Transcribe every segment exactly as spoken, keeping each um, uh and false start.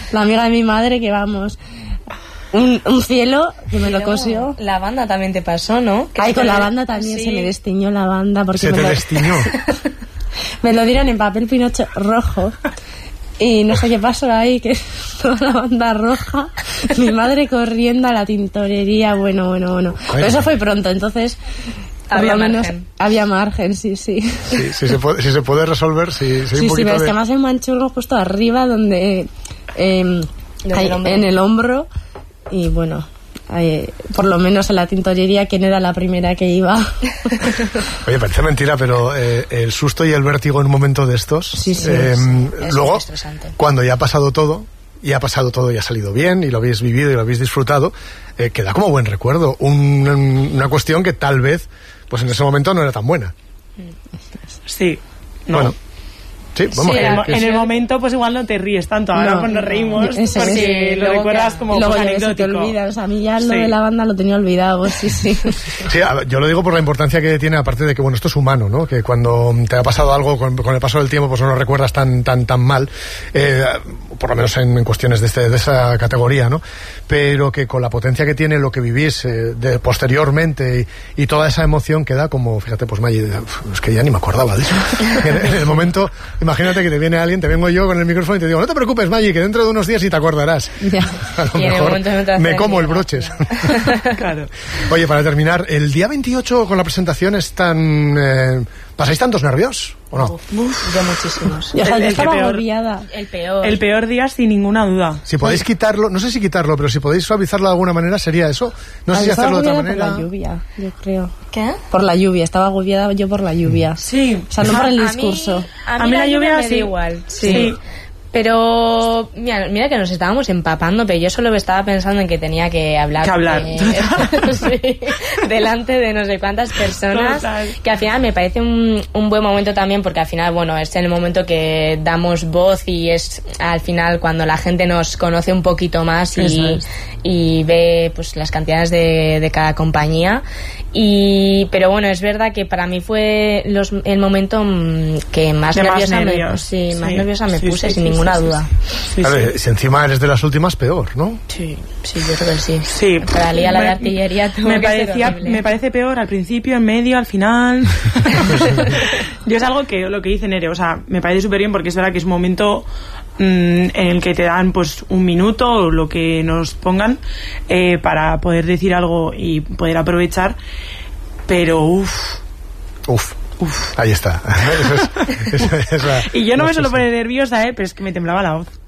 la amiga de mi madre, que vamos... Un, un cielo que me lo cosió. La banda también te pasó, ¿no? Ay, con la banda también, sí. Se me destiñó la banda. Porque ¿Se me te lo... destiñó? Me lo dieron en papel pinocho rojo. Y no sé qué pasó ahí, que toda la banda roja. Mi madre corriendo a la tintorería. Bueno, bueno, bueno. Pero eso fue pronto, entonces... Había por lo menos margen. Había margen, sí, sí. Sí, sí se puede, si se puede resolver, sí, sí, sí, un poquito sí, pero de... es que además hay manchurros justo arriba, donde... Eh, hay, el en el hombro. Y bueno, eh, por lo menos en la tintorería, ¿quién era la primera que iba? Oye, parece mentira, pero eh, el susto y el vértigo en un momento de estos, sí, sí, eh, es luego, estresante. Cuando ya ha pasado todo, y ha pasado todo y ha salido bien, y lo habéis vivido y lo habéis disfrutado, eh, queda como buen recuerdo. Un, una cuestión que tal vez, pues en ese momento no era tan buena. Sí, no. Bueno. Sí, vamos, sí, que, en, que en sí. el momento pues igual no te ríes tanto, ahora No, pues nos reímos ese, porque sí, lo recuerdas como, luego como ya se te anecdótico. olvida, o sea, a mí ya lo Sí. de la banda lo tenía olvidado, sí, sí. Sí, a ver, yo lo digo por la importancia que tiene, aparte de que, bueno, esto es humano, ¿no? Que cuando te ha pasado algo con, con el paso del tiempo, pues no lo recuerdas tan tan tan mal, eh, por lo menos en, en cuestiones de, este, de esa categoría, ¿no? Pero que con la potencia que tiene lo que vivís eh, de, posteriormente y, y toda esa emoción que da, como, fíjate, pues Maggi, es que ya ni me acordaba de eso. En, en el momento, imagínate que te viene alguien, te vengo yo con el micrófono y te digo, no te preocupes, Maggi, que dentro de unos días sí te acordarás. Ya. A lo Y en el mejor momento no te hace me como el nada. broches. Claro. Oye, para terminar, el día veintiocho con la presentación están... Eh, ¿pasáis tantos nervios o no? Uf, uf, yo muchísimos. Yo, o sea, El- yo el que estaba peor- agobiada. El peor. El peor día sin ninguna duda. Si podéis quitarlo, no sé si quitarlo, pero si podéis suavizarlo de alguna manera, sería eso. No sé Ay, si estaba hacerlo de otra agobiada manera. por la lluvia, yo creo. ¿Qué? Por la lluvia, estaba agobiada yo por la lluvia. Sí. O sea, no por el A mí- discurso. A mí, la lluvia me da sí. igual. Sí. Sí. Pero mira, mira que nos estábamos empapando, pero yo solo estaba pensando en que tenía que hablar, Que hablar. de- sí, delante de no sé cuántas personas. Total. Que al final me parece un, un buen momento también, porque al final, bueno, es el momento que damos voz y es al final cuando la gente nos conoce un poquito más y, Eso es. y ve pues las cantidades de, de cada compañía. Y pero bueno, es verdad que para mí fue los, el momento mm, que más De más nerviosa me, nervios. sí, más Sí. nerviosa me Sí, puse sí, sin sí, ninguna sí, sí, duda. Sí, A sí. ver, si encima eres de las últimas, peor, ¿no? Sí, sí, yo creo que sí. Sí. Para la la de Me- artillería tuvo me que ser parecía horrible. me parece peor al principio, en medio, al final. Yo es algo que lo que dice Nere, o sea, me parece súper bien porque es verdad que es un momento mm, en el que te dan pues un minuto o lo que nos pongan eh, para poder decir algo y poder aprovechar, pero uff, Uf. uff. Ahí está. Eso es- eso es la- Y yo no me sí, suelo sí. poner nerviosa, eh, pero es que me temblaba la voz.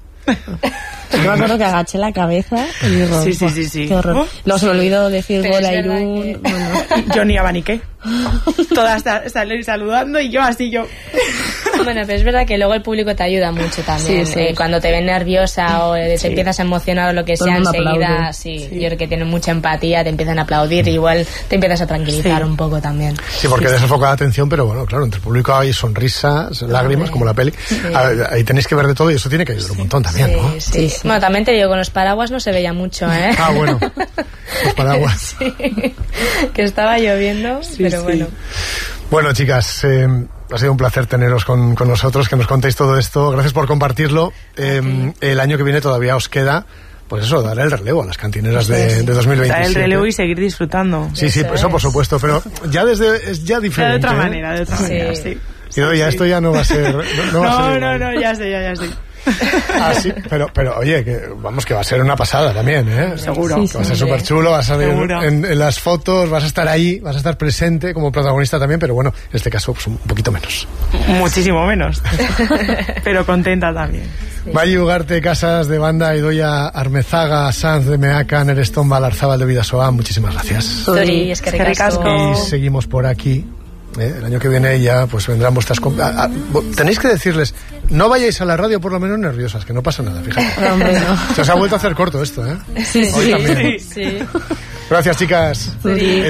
Yo me acuerdo que agaché la cabeza y digo, Sí, sí, "Buah, sí, sí". qué horror. ¿Oh? Luego se me olvidó decir Pero gol es a verdad Irún. que- Bueno, Yo ni abaniqué. Todas sa- sal- saludando y yo así, yo. Bueno, pero es verdad que luego el público te ayuda mucho también. Sí, sí. Eh, cuando te ven nerviosa o eh, te Sí. empiezas a emocionar o lo que Todo el sea, mundo enseguida, aplaude. sí, Sí. yo creo que tienen mucha empatía, te empiezan a aplaudir, igual te empiezas a tranquilizar Sí. un poco también. Sí, porque desenfoca la atención, pero bueno, claro, entre el público hay sonrisas, lágrimas, como la peli. A- Ahí tenéis que ver de todo y eso tiene que ayudar un montón también, ¿no? Sí, sí. Bueno, también te digo, con los paraguas no se veía mucho, ¿eh? Ah, bueno. Los paraguas. Sí, que estaba lloviendo, pero sí. bueno. Bueno, chicas, eh, ha sido un placer teneros con, con nosotros, que nos contéis todo esto. Gracias por compartirlo. Eh, el año que viene todavía os queda, pues eso, dar el relevo a las cantineras de, de dos mil veintisiete. Dar el relevo y seguir disfrutando. Sí, sí, Eso eso por es. supuesto, pero ya desde es ya Pero diferente. de otra ¿eh? manera, de otra Sí. manera, sí. Y no, ya esto ya no va a ser. No, no va a ser No, no, igual. no, ya sé, ya, ya sé. Ah, sí, pero, pero oye, que vamos, que va a ser una pasada también, ¿eh? Seguro. Que va a ser súper chulo, vas a ver Seguro. en, en las fotos, vas a estar ahí, vas a estar presente como protagonista también, pero bueno, en este caso, pues un poquito menos. Muchísimo menos. Pero contenta también. Maggi Ugarte, Casas de Banda, Idoia Armezaga, Sanz de Meaca, Nerestón Balarzábal de Vidasoa, muchísimas gracias. Zuri, es que Eskerrik asko. Y seguimos por aquí. ¿eh? El año que viene ya pues vendrán vuestras... comp- ah, ah, vo- tenéis que decirles, no vayáis a la radio por lo menos nerviosas, que no pasa nada, fíjate. no, hombre, no. Se os ha vuelto a hacer corto esto, ¿eh? Sí, Hoy sí. también. Sí. Gracias, chicas. Zuri.